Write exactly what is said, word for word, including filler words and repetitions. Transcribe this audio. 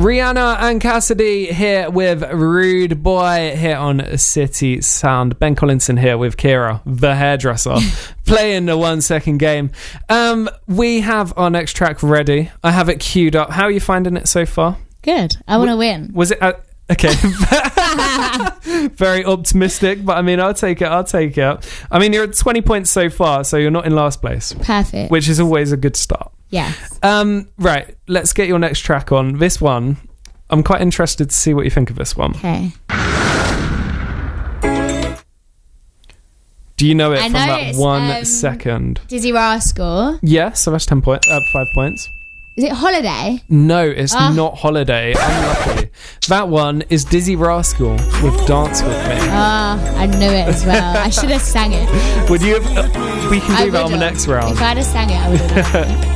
Rihanna and Cassidy here with Rude Boy here on City Sound. Ben Collinson here with Kira, the hairdresser, playing the one second game. Um, we have our next track ready. I have it queued up. How are you finding it so far? Good. I want to win. Was it... Uh, okay. Very optimistic, but I mean, I'll take it. I'll take it. I mean, you're at twenty points so far, so you're not in last place. Perfect. Which is always a good start. Yes. Um, right, let's get your next track on. This one, I'm quite interested to see what you think of this one. Okay. Do you know it I from know that it's, one um, second? Dizzy Rascal. Yeah, so that's ten points. Uh, five points. Is it Holiday? No, it's Ah. not Holiday. Unlucky. That one is Dizzy Rascal with Dance With Me. Ah, I knew it as well. I should have sang it. Would you have... Uh, we can I do that on the would've. next round. If I'd have sang it, I would have.